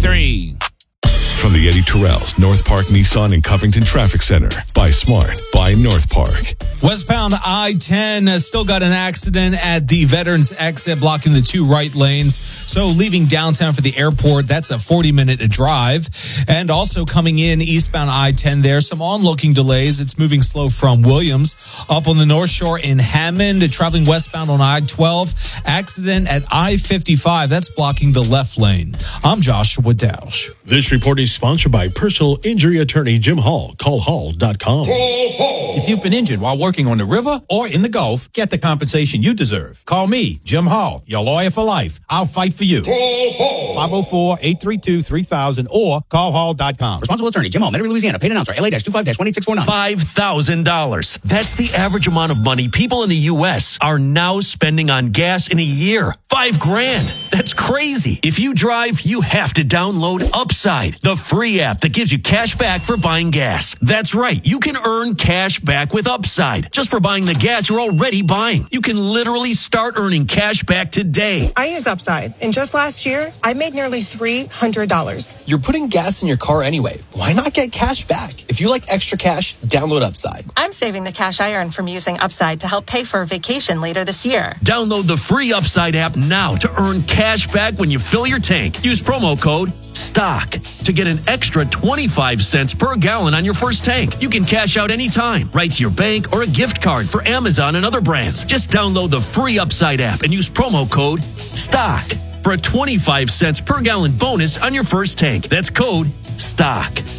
93. From the Eddie Terrell's North Park Nissan and Covington Traffic Center. Buy smart. Buy North Park. Westbound I-10 has still got an accident at the Veterans exit blocking the two right lanes. So leaving downtown for the airport, that's a 40-minute drive. And also coming in eastbound I-10 there, some onlooking delays. It's moving slow from Williams. Up on the North Shore in Hammond, traveling westbound on I-12. Accident at I-55, that's blocking the left lane. I'm Joshua Dausch. This report is sponsored by personal injury attorney Jim Hall. Call Hall.com. If you've been injured while working on the river or in the Gulf, get the compensation you deserve. Call me, Jim Hall, your lawyer for life. I'll fight for you. 504-832-3000 or callhall.com. Responsible attorney, Jim Hall, Metairie, Louisiana. Paid announcer, LA-25-18649. $5,000. That's the average amount of money people in the U.S. are now spending on gas in a year. $5,000. That's crazy. If you drive, you have to download Upside, the free app that gives you cash back for buying gas. That's right. You can earn cash back with Upside just for buying the gas you're already buying. You can literally start earning cash back today. I use Upside, and just last year, I made nearly $300. You're putting gas in your car anyway. Why not get cash back? If you like extra cash, download Upside. I'm saving the cash I earn from using Upside to help pay for a vacation later this year. Download the free Upside app now to earn cash back when you fill your tank. Use promo code STOCK to get an extra 25 cents per gallon on your first tank. You can cash out anytime, right to your bank or a gift card for Amazon and other brands. Just download the free Upside app and use promo code STOCK for a 25 cents per gallon bonus on your first tank. That's code STOCK.